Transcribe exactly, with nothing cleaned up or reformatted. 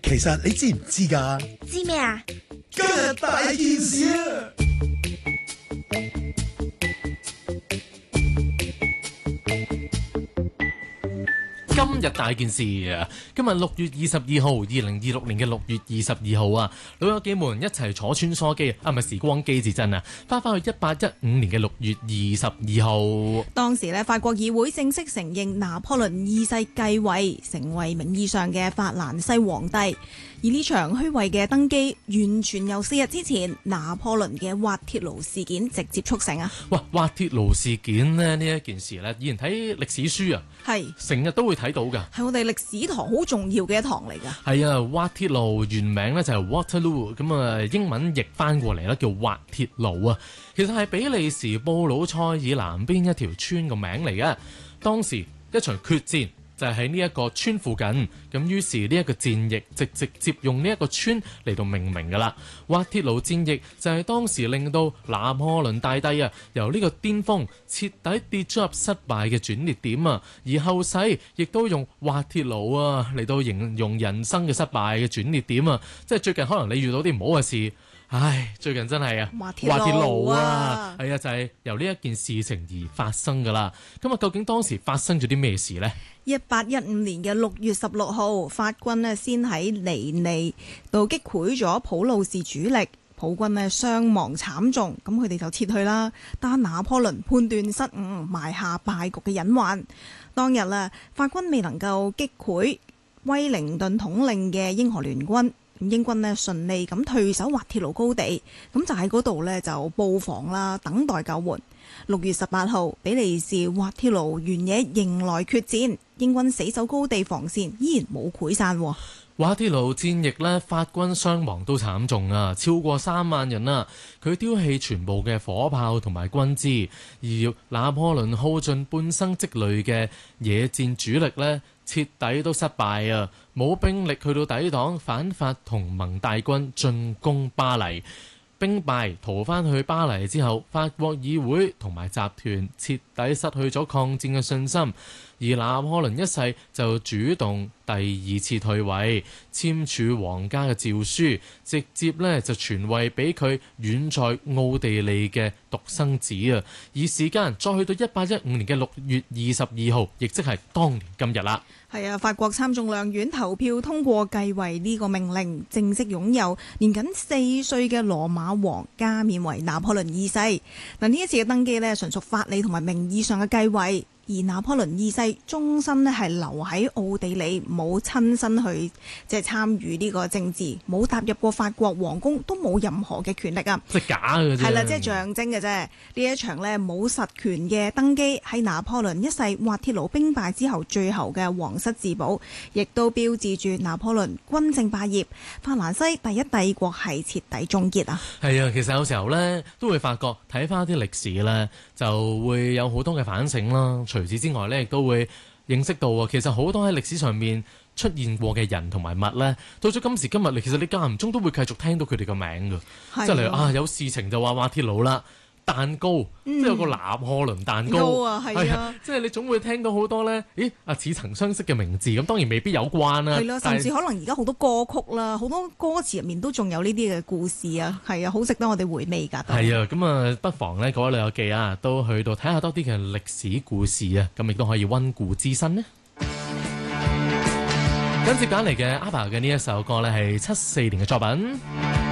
其實你知唔知㗎？ 知咩啊？ 今日大件事啊！ 今日大件事啊！今日六月二十二號，二零二六年嘅六月二十二號啊，老友記們一齊坐穿梭機啊，唔係時光機至真啊，翻返去一八一五年嘅六月二十二號。 當時呢，法國議會正式承認拿破崙二世繼位，成為名義上嘅法蘭西皇帝。而呢場虛偽嘅登基，完全由四日之前拿破崙嘅滑鐵盧事件直接促成啊！ 哇，滑鐵盧事件呢，呢一件事呢，以前睇歷史書啊， 係成日都會睇到㗎， 係我哋歷史堂好重要嘅一堂嚟㗎。 係啊，滑鐵盧原名呢就係 Waterloo， 咁啊英文譯翻過嚟咧叫滑鐵盧啊，其實係比利時布魯塞爾南邊一條村個名嚟嘅。當時一場決戰就係喺呢一個村附近，咁於是呢一個戰役就直接用呢一個村嚟到命名㗎啦。滑鐵盧戰役就係當時令到拿破崙大帝啊由呢個巔峰徹底跌咗入失敗嘅轉捩點啊，而後世亦都用滑鐵盧啊嚟到形容人生嘅失敗嘅轉捩點啊，即係最近可能你遇到啲唔好嘅事。唉，最近真係啊， 滑鐵盧啊， 係啊，就係、是、由呢一件事情而發生噶啦。咁啊，究竟當時發生咗啲咩事呢？ 一八一五年嘅六月十六號，法軍咧先喺尼尼度擊潰咗普魯士主力，普軍咧傷亡慘重，咁佢哋就撤退啦。但拿破崙判斷失誤，埋下敗局嘅隱患。當日啊，法軍未能夠擊潰威靈頓統領嘅英荷聯軍。英軍呢順利咁退守滑鐵盧高地，咁就喺嗰度呢就布防啦，等待救援。六月十八號，比利時滑鐵盧原野迎來決戰，英軍死守高地防線，依然冇潰散。 滑鐵盧戰役呢，法軍傷亡都慘重啊，超過三萬人啊！佢丟棄全部嘅火炮同埋軍資，而拿破崙耗盡半生積累嘅野戰主力呢，徹底都失敗啊！冇兵力去到抵擋反法同盟大軍進攻巴黎，兵敗逃返去巴黎之後，法國議會同埋集團徹底失去咗抗戰嘅信心，而拿破崙一世就主動第二次退位，簽署皇家嘅詔書，直接呢就傳位俾佢遠在奧地利嘅獨生子啊！而時間再去到一八一五年嘅六月二十二號，亦即係當年今日啦。 係啊，法國參眾兩院投票通過繼位呢個命令，正式擁有年僅四歲嘅羅馬王加冕為拿破崙二世。嗱，呢一次嘅登基呢，純屬法理同埋名義上嘅繼位。而拿破崙二世終身咧係留喺奧地利，冇親身去即係參與呢個政治，冇踏入過法國皇宮，都冇任何嘅權力啊！ 即係假嘅啫， 係啦，即係象徵嘅啫。呢一場咧冇實權嘅登基，係拿破崙一世滑鐵盧兵敗之後最後嘅皇室自保，亦都標誌住拿破崙軍政霸業，法蘭西第一帝國係徹底終結啊！ 係啊，其實有時候咧都會發覺睇翻啲歷史咧，就會有好多嘅反省啦。除此之外咧，亦都會認識到啊，其實好多喺歷史上面出現過嘅人同埋物咧，到咗今時今日，你其實你間唔中都會繼續聽到佢哋嘅名㗎，即係例如啊，有事情就話滑鐵盧啦。蛋糕，嗯、即係有個拿破崙蛋糕啊，係啊， 即係你總會聽到好多咧，咦啊似曾相識嘅名字，咁當然未必有關啦。 係咯，甚至可能而家好多歌曲啦，好多歌詞入面都仲有呢啲嘅故事啊，係啊，好值得我哋回味㗎。 係啊，咁啊，不妨咧各位老友記啊，都去到睇下多啲嘅歷史故事啊，咁亦都可以溫故知新呢。跟接緊嚟嘅阿爸嘅呢一首歌咧，係七四年嘅作品。